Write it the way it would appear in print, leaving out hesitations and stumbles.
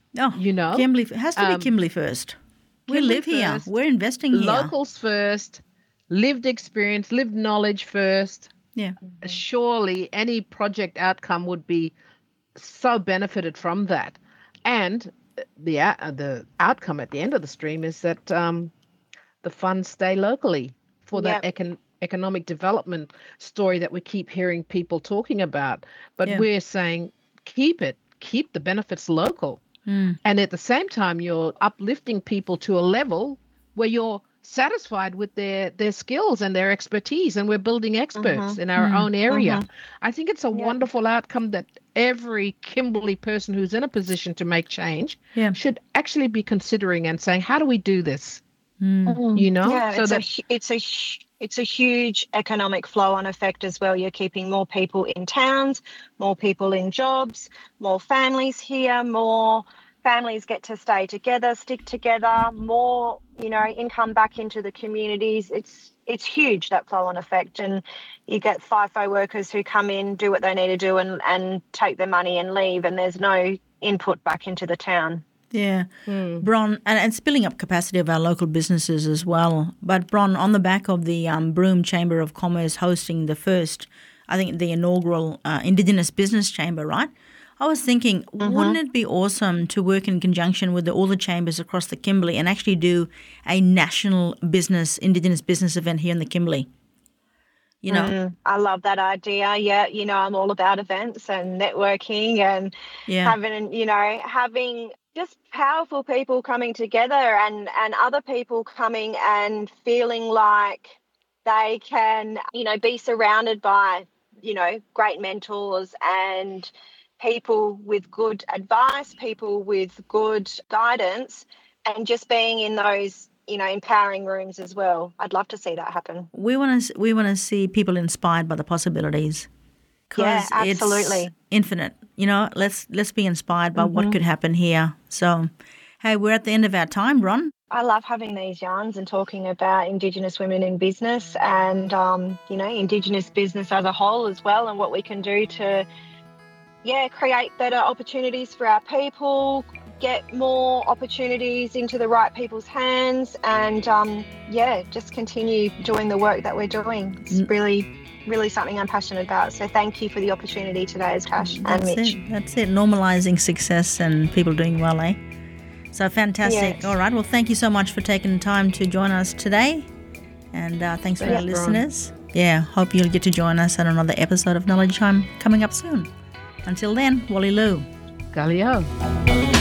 Oh, you know. Kimberley, it has to be Kimberley first. We Kimberley live here. first, We're investing here. locals first, lived experience, lived knowledge first. Yeah. Surely any project outcome would be so benefited from that. And the outcome at the end of the stream is that the funds stay locally for that Yep. economic development story that we keep hearing people talking about. But Yeah. we're saying keep the benefits local. And at the same time, you're uplifting people to a level where you're satisfied with their skills and their expertise, and we're building experts in our own area. I think it's a wonderful outcome that every Kimberley person who's in a position to make change should actually be considering and saying, how do we do this? You know, Yeah, it's a huge economic flow-on effect as well. You're keeping more people in towns, more people in jobs, more families here, more families get to stay together, stick together, more, income back into the communities. It's huge, that flow-on effect. And you get FIFO workers who come in, do what they need to do and take their money and leave, and there's no input back into the town. Yeah. Bron, and spilling up capacity of our local businesses as well. But Bron, on the back of the Broome Chamber of Commerce hosting the first, I think the inaugural Indigenous Business Chamber, right? I was thinking, wouldn't it be awesome to work in conjunction with all the chambers across the Kimberley and actually do a national Indigenous business event here in the Kimberley? You know? I love that idea. Yeah, I'm all about events and networking and having just powerful people coming together and other people coming and feeling like they can, be surrounded by, great mentors and people with good advice, people with good guidance, and just being in those, empowering rooms as well. I'd love to see that happen. We want to see people inspired by the possibilities. Yeah, absolutely. It's infinite. Let's be inspired by what could happen here. So, hey, we're at the end of our time, Ron. I love having these yarns and talking about Indigenous women in business and, Indigenous business as a whole as well, and what we can do to, create better opportunities for our people, get more opportunities into the right people's hands, and, just continue doing the work that we're doing. It's really something I'm passionate about. So thank you for the opportunity today, Cash and Mitch. That's it. Normalising success and people doing well, eh? So fantastic. Yes. All right. Well, thank you so much for taking the time to join us today. And thanks for our listeners. Yeah, hope you'll get to join us on another episode of Knowledge Time coming up soon. Until then, Wally Lou. Galio.